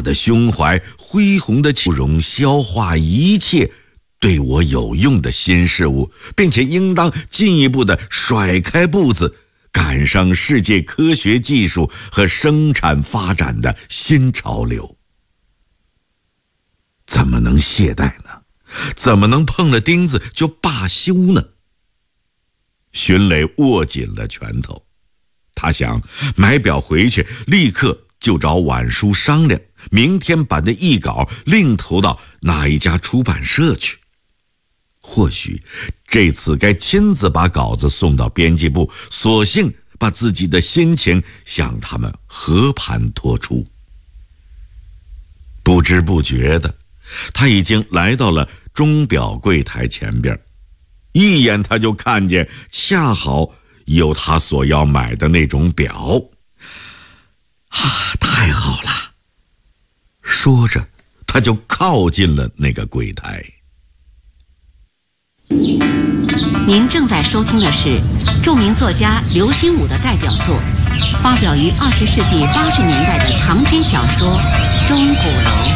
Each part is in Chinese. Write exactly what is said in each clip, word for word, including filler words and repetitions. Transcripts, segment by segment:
的胸怀，恢宏的气容，消化一切对我有用的新事物，并且应当进一步的甩开步子，赶上世界科学技术和生产发展的新潮流。怎么能懈怠呢？怎么能碰了钉子就罢休呢？荀磊握紧了拳头，他想买表回去立刻就找婉书商量，明天把那译稿另投到哪一家出版社去。或许这次该亲自把稿子送到编辑部，索性把自己的心情向他们和盘托出。不知不觉的，他已经来到了钟表柜台前边，一眼他就看见恰好有他所要买的那种表。啊，太好了！说着，他就靠近了那个柜台。 您正在收听的是著名作家刘心武的代表作，发表于二十世纪八十年代的长篇小说《钟鼓楼》。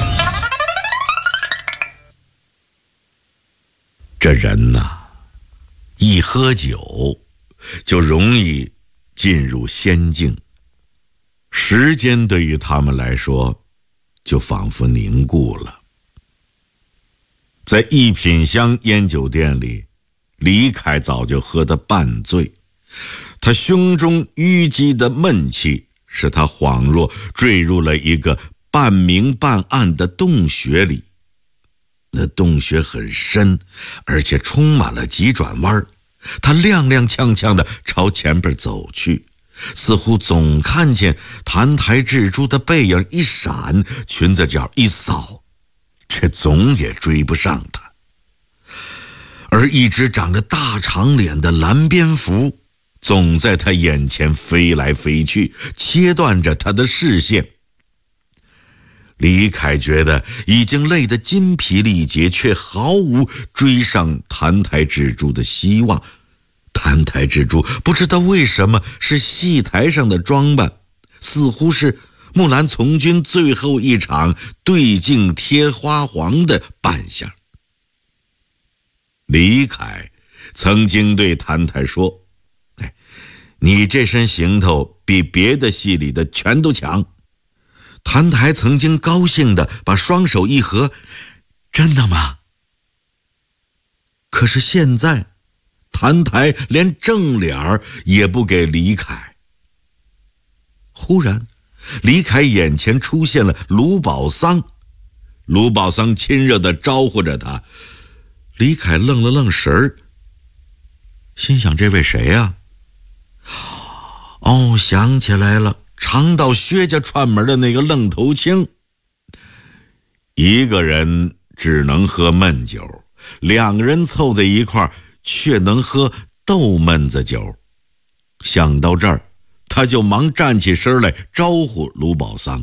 这人呐，一喝酒就容易进入仙境，时间对于他们来说就仿佛凝固了。在一品香烟酒店里，李凯早就喝得半醉，他胸中淤积的闷气使他恍若坠入了一个半明半暗的洞穴里。那洞穴很深，而且充满了急转弯，他踉踉跄跄地朝前边走去，似乎总看见澹台智珠的背影一闪，裙子角一扫，却总也追不上他。而一只长着大长脸的蓝蝙蝠总在他眼前飞来飞去，切断着他的视线。李凯觉得已经累得筋疲力竭，却毫无追上澹台智珠的希望。澹台智珠不知道为什么是戏台上的装扮，似乎是木兰从军最后一场对镜贴花黄的扮相。李凯曾经对澹台说：“哎，你这身行头比别的戏里的全都强。”澹台曾经高兴地把双手一合：“真的吗？”可是现在，澹台连正脸也不给李凯。忽然，李凯眼前出现了卢宝桑，卢宝桑亲热地招呼着他。李凯愣了愣神儿，心想这位谁呀？哦，想起来了，常到薛家串门的那个愣头青。一个人只能喝闷酒，两个人凑在一块儿却能喝豆闷子酒。想到这儿，他就忙站起身来招呼卢宝桑。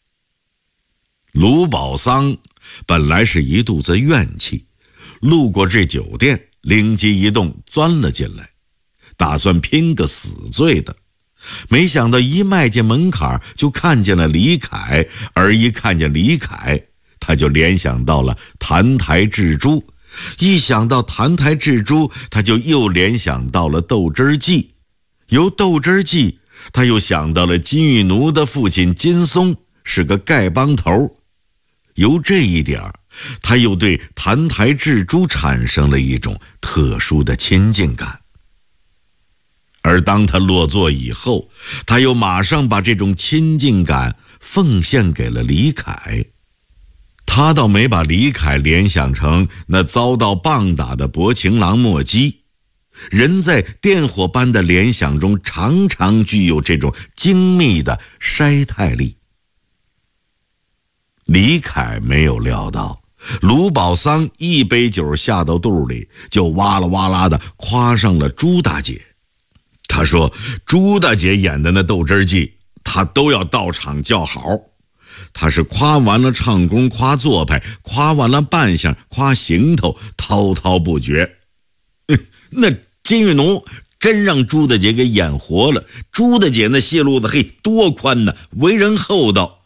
卢宝桑本来是一肚子怨气，路过这酒店，灵机一动钻了进来，打算拼个死罪的。没想到一迈进门槛就看见了李凯，而一看见李凯，他就联想到了澹台智珠，一想到澹台智珠，他就又联想到了豆汁记，由豆汁记，他又想到了金玉奴的父亲金松是个丐帮头，由这一点他又对澹台智珠产生了一种特殊的亲近感。而当他落座以后，他又马上把这种亲近感奉献给了李凯。他倒没把李凯联想成那遭到棒打的薄情郎莫基。人在电火般的联想中常常具有这种精密的筛汰力。李凯没有料到，卢宝桑一杯酒下到肚里，就哇啦哇啦的夸上了朱大姐。他说朱大姐演的那豆汁记，他都要到场叫好。他是夸完了唱功，夸做派，夸完了扮相，夸行头，滔滔不绝。那金玉奴真让朱大姐给演活了。朱大姐那戏路子嘿多宽呢，为人厚道，